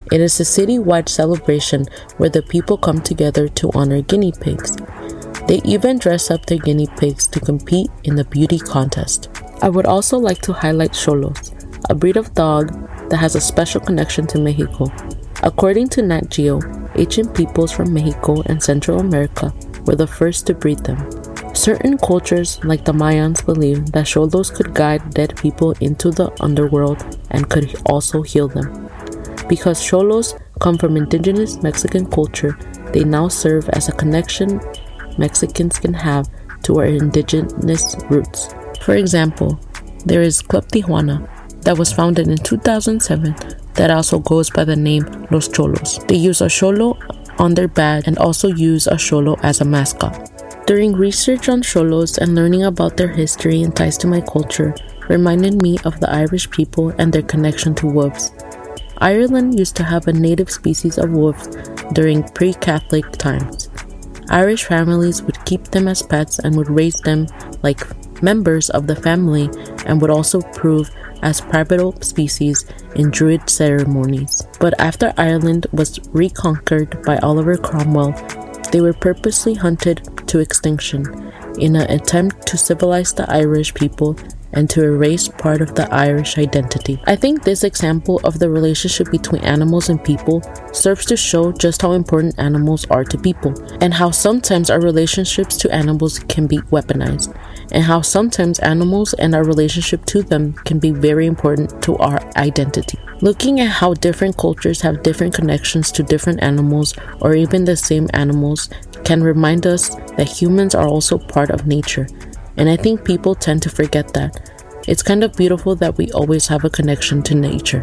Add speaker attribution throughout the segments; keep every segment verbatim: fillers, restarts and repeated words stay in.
Speaker 1: It is a city-wide celebration where the people come together to honor guinea pigs. They even dress up their guinea pigs to compete in the beauty contest. I would also like to highlight Xolos, a breed of dog that has a special connection to Mexico. According to Nat Geo, ancient peoples from Mexico and Central America were the first to breed them. Certain cultures, like the Mayans, believed that Xolos could guide dead people into the underworld and could also heal them. Because Xolos come from indigenous Mexican culture, they now serve as a connection Mexicans can have to our indigenous roots. For example, there is Club Tijuana that was founded in two thousand seven that also goes by the name Los Xolos. They use a Xolo on their badge and also use a Xolo as a mascot. During research on Xolos and learning about their history and ties to my culture reminded me of the Irish people and their connection to wolves. Ireland used to have a native species of wolves during pre-Catholic times. Irish families would keep them as pets and would raise them like members of the family and would also prove as pivotal species in Druid ceremonies. But after Ireland was reconquered by Oliver Cromwell, they were purposely hunted to extinction in an attempt to civilize the Irish people and to erase part of the Irish identity. I think this example of the relationship between animals and people serves to show just how important animals are to people, and how sometimes our relationships to animals can be weaponized, and how sometimes animals and our relationship to them can be very important to our identity. Looking at how different cultures have different connections to different animals or even the same animals can remind us that humans are also part of nature. And I think people tend to forget that. It's kind of beautiful that we always have a connection to nature.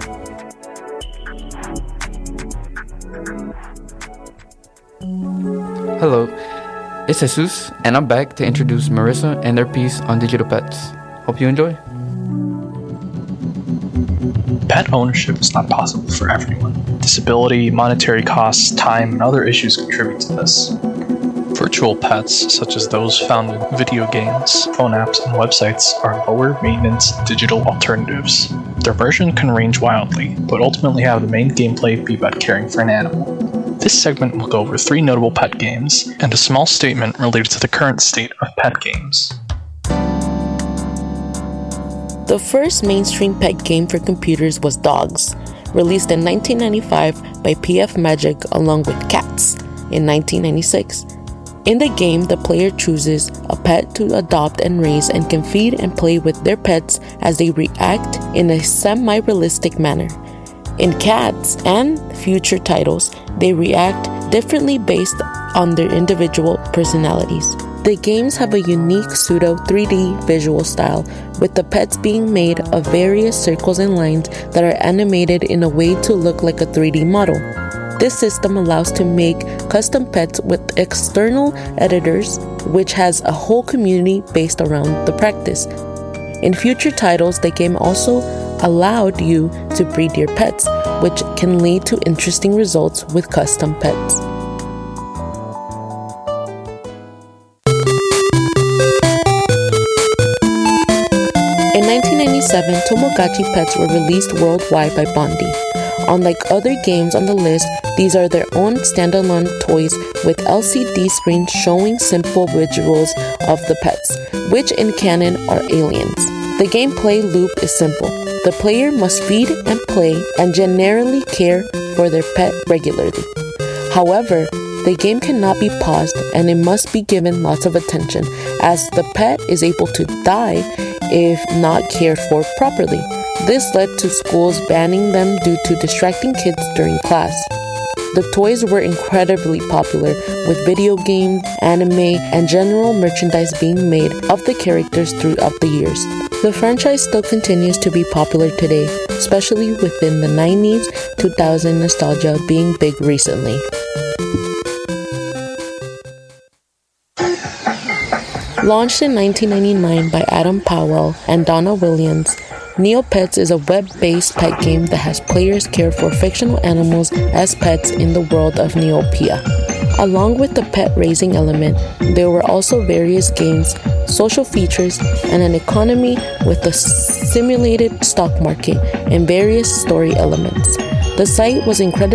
Speaker 2: Hello, it's Jesus, and I'm back to introduce Marissa and their piece on digital pets. Hope you enjoy.
Speaker 3: Pet ownership is not possible for everyone. Disability, monetary costs, time, and other issues contribute to this. Virtual pets, such as those found in video games, phone apps, and websites, are lower maintenance digital alternatives. Their version can range wildly, but ultimately have the main gameplay be about caring for an animal. This segment will go over three notable pet games, and a small statement related to the current state of pet games.
Speaker 1: The first mainstream pet game for computers was Dogs, released in nineteen ninety-five by P F Magic along with Cats in nineteen ninety-six. In the game, the player chooses a pet to adopt and raise and can feed and play with their pets as they react in a semi-realistic manner. In Cats and future titles, they react differently based on their individual personalities. The games have a unique pseudo three D visual style, with the pets being made of various circles and lines that are animated in a way to look like a three D model. This system allows to make custom pets with external editors, which has a whole community based around the practice. In future titles, the game also allowed you to breed your pets, which can lead to interesting results with custom pets. In nineteen ninety-seven, Tomodachi pets were released worldwide by Bondi. Unlike other games on the list, these are their own standalone toys with L C D screens showing simple visuals of the pets, which in canon are aliens. The gameplay loop is simple. The player must feed and play and generally care for their pet regularly. However, the game cannot be paused and it must be given lots of attention, as the pet is able to die if not cared for properly. This led to schools banning them due to distracting kids during class. The toys were incredibly popular, with video games, anime, and general merchandise being made of the characters throughout the years. The franchise still continues to be popular today, especially within the nineties, two thousand nostalgia being big recently. Launched in nineteen ninety-nine by Adam Powell and Donna Williams, Neopets is a web-based pet game that has players care for fictional animals as pets in the world of Neopia. Along with the pet raising element, there were also various games, social features, and an economy with a simulated stock market and various story elements. The site was incredibly